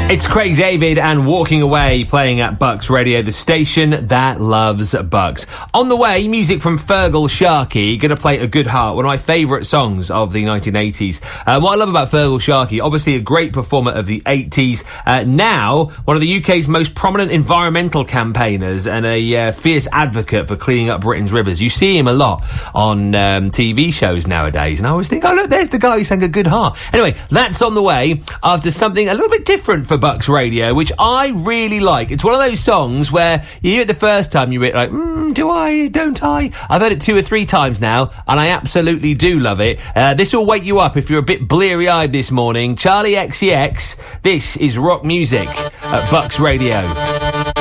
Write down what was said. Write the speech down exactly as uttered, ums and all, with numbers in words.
It's Craig David and Walking Away playing at Bucks Radio, the station that loves Bucks. On the way, music from Fergal Sharkey, going to play A Good Heart, one of my favourite songs of the nineteen eighties. Uh, what I love about Fergal Sharkey, obviously a great performer of the eighties, uh, now one of the U K's most prominent environmental campaigners and a uh, fierce advocate for cleaning up Britain's rivers. You see him a lot on um, T V shows nowadays, and I always think, oh look, there's the guy who sang A Good Heart. Anyway, that's on the way after something a little bit different for Bucks Radio, which I really like. It's one of those songs where you hear it the first time, you're like, mm, do I, don't I? I've heard it two or three times now, and I absolutely do love it. Uh, this will wake you up if you're a bit bleary-eyed this morning. Charlie X C X, this is rock music at Bucks Radio.